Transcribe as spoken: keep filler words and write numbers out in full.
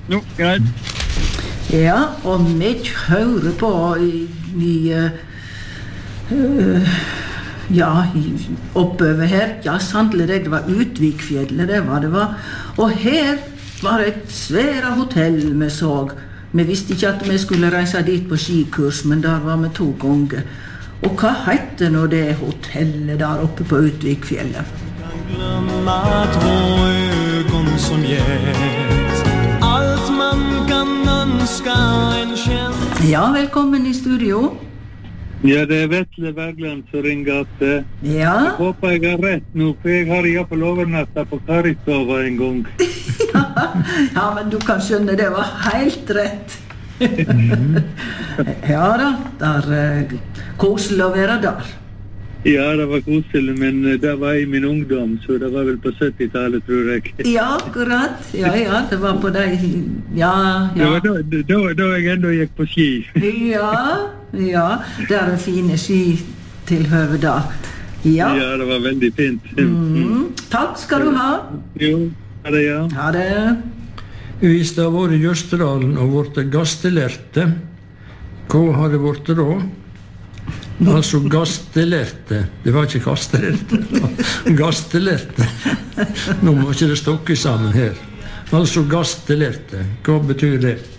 Jo, greit. Ja, og vi kjører på i, i uh, ja, i, oppover her. Ja, sannelig, det var Utvikfjellet, det var det var. Og her var et svære hotell vi så. Vi visste ikke at vi skulle reise dit på skikurs, men der var vi to ganger. Og hva heter nå det hotellet der oppe på Utvikfjellet? Glömma två ögon som gett allt man kan önska en känsla. Ja, velkommen i studio. Ja, det er Vetle Bergland som ringer til. Ja. Jeg håper jeg har rett nå, for jeg har i hvert fall overnattet på Karistova en gang. ja, ja, men du kan skjønne, det var helt rett. ja da, det er koselig å være der. Ja, det var koselig, men det var i min ungdom, så det var vel på syttitallet, tror jeg. ja, akkurat. Ja, ja, det var på deg. Ja, ja. Det var da, da, da jeg enda gikk på ski. ja, ja, det er en fine skitilhøve da. Ja. Ja, det var veldig fint. Mm. Takk skal du ha. Jo, ha det, ja. Ha det. Hvis det har vært i Jøsterdalen og vært gastelerte, hva har det vært da? Altså gastelerte. Det var ikke kastelerte. Gastelerte. Nå må ikke det stokke sammen her. Altså gastelerte. Hva betyr det?